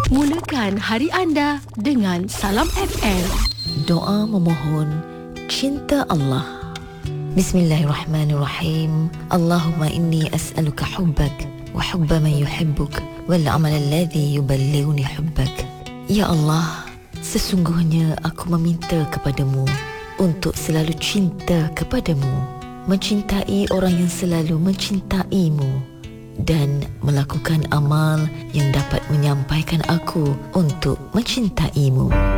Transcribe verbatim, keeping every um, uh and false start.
Mulakan hari anda dengan Salam F M. Doa memohon cinta Allah. Bismillahirrahmanirrahim. Allahumma inni as'aluka hubbak wa hubba man yuhibbuk wal amal alladhi yuballighuni hubbak. Ya Allah, sesungguhnya aku meminta kepadamu untuk selalu cinta kepadamu, mencintai orang yang selalu mencintaimu, dan melakukan amal yang dapat menyampaikan aku untuk mencintaimu.